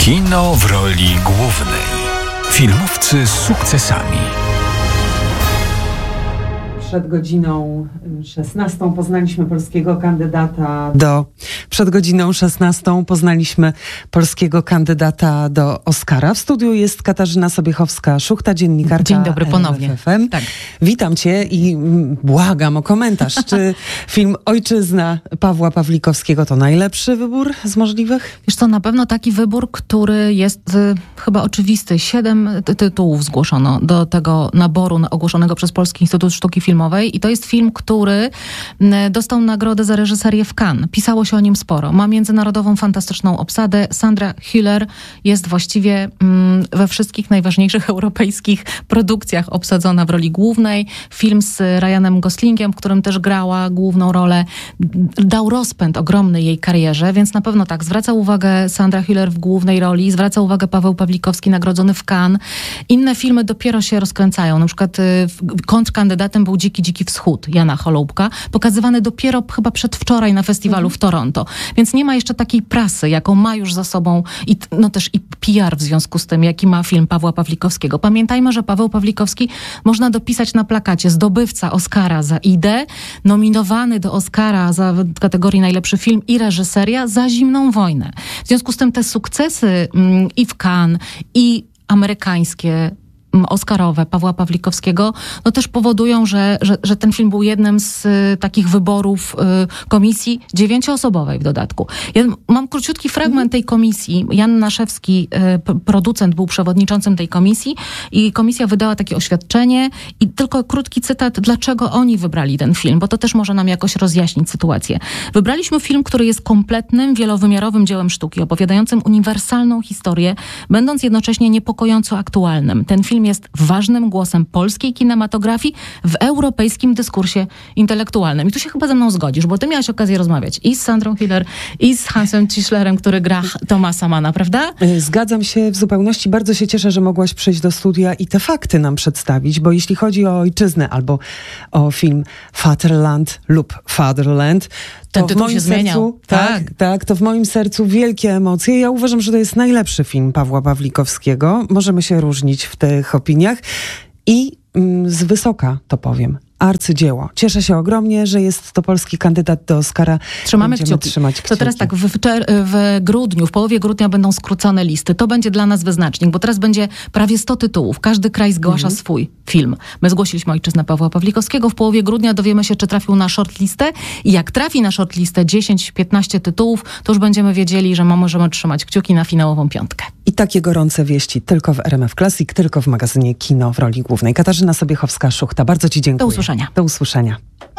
Kino w roli głównej. Filmowcy z sukcesami. Przed godziną 16 poznaliśmy polskiego kandydata do Oscara. W studiu jest Katarzyna Sobiechowska-Szuchta, dziennikarka. Dzień dobry ponownie. RMF FM. Tak. Witam cię i błagam o komentarz. Czy film Ojczyzna Pawła Pawlikowskiego to najlepszy wybór z możliwych? Wiesz co, na pewno taki wybór, który jest chyba oczywisty. 7 tytułów zgłoszono do tego naboru ogłoszonego przez Polski Instytut Sztuki Filmowej i to jest film, który dostał nagrodę za reżyserię w Cannes. Pisało się o nim sporo. Ma międzynarodową, fantastyczną obsadę. Sandra Hüller jest właściwie we wszystkich najważniejszych europejskich produkcjach obsadzona w roli głównej. Film z Ryanem Goslingiem, w którym też grała główną rolę, dał rozpęd ogromny jej karierze, więc na pewno tak, zwraca uwagę Sandra Hüller w głównej roli, zwraca uwagę Paweł Pawlikowski, nagrodzony w Cannes. Inne filmy dopiero się rozkręcają. Na przykład kontrkandydatem był Dziki Wschód Jana Choloubka, pokazywany dopiero chyba przedwczoraj na festiwalu w Toronto. Więc nie ma jeszcze takiej prasy, jaką ma już za sobą i PR w związku z tym, jaki ma film Pawła Pawlikowskiego. Pamiętajmy, że Paweł Pawlikowski można dopisać na plakacie zdobywca Oscara za Idę, nominowany do Oscara w kategorii najlepszy film i reżyseria za Zimną wojnę. W związku z tym te sukcesy i w Cannes, i amerykańskie, oscarowe Pawła Pawlikowskiego, no też powodują, że ten film był jednym z takich wyborów komisji 9-osobowej w dodatku. Ja mam króciutki fragment tej komisji. Jan Naszewski, producent, był przewodniczącym tej komisji i komisja wydała takie oświadczenie i tylko krótki cytat, dlaczego oni wybrali ten film, bo to też może nam jakoś rozjaśnić sytuację. Wybraliśmy film, który jest kompletnym, wielowymiarowym dziełem sztuki, opowiadającym uniwersalną historię, będąc jednocześnie niepokojąco aktualnym. Ten film jest ważnym głosem polskiej kinematografii w europejskim dyskursie intelektualnym. I tu się chyba ze mną zgodzisz, bo ty miałaś okazję rozmawiać i z Sandrą Hüller, i z Hansem Zischlerem, który gra Thomasa Manna, prawda? Zgadzam się w zupełności. Bardzo się cieszę, że mogłaś przyjść do studia i te fakty nam przedstawić, bo jeśli chodzi o Ojczyznę albo o film Vaterland lub Fatherland, to w moim sercu, to w moim sercu wielkie emocje. Ja uważam, że to jest najlepszy film Pawła Pawlikowskiego. Możemy się różnić w tych opiniach i z wysoka to powiem. Arcydzieło. Cieszę się ogromnie, że jest to polski kandydat do Oscara. Trzymamy kciuki. To teraz tak, w grudniu, w połowie grudnia będą skrócone listy. To będzie dla nas wyznacznik, bo teraz będzie prawie 100 tytułów. Każdy kraj zgłasza swój film. My zgłosiliśmy Ojczyznę Pawła Pawlikowskiego. W połowie grudnia dowiemy się, czy trafił na shortlistę i jak trafi na shortlistę 10-15 tytułów, to już będziemy wiedzieli, że możemy trzymać kciuki na finałową piątkę. I takie gorące wieści tylko w RMF Classic, tylko w magazynie Kino w roli głównej. Katarzyna Sobiechowska-Szuchta. Bardzo ci dziękuję. Do usłyszenia. Do usłyszenia.